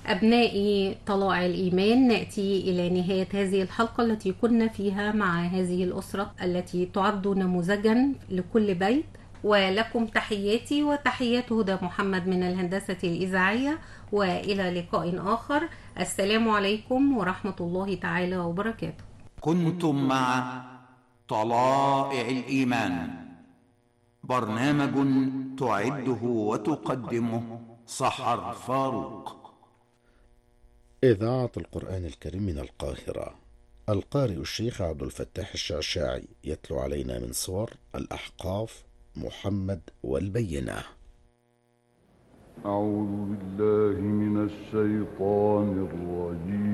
أبنائي طلائع الإيمان، نأتي إلى نهاية هذه الحلقة التي كنا فيها مع هذه الأسرة التي تعد نموذجا لكل بيت. ولكم تحياتي وتحيات هدى محمد من الهندسة الإذاعية، وإلى لقاء آخر. السلام عليكم ورحمة الله تعالى وبركاته. كنتم مع طلائع الإيمان، برنامج تعده وتقدمه سحر فاروق. إذاعة القرآن الكريم من القاهرة. القارئ الشيخ عبد الفتاح الشعشاعي يتلو علينا من سور الأحقاف، محمد والبينة. أعوذ بالله من الشيطان الرجيم.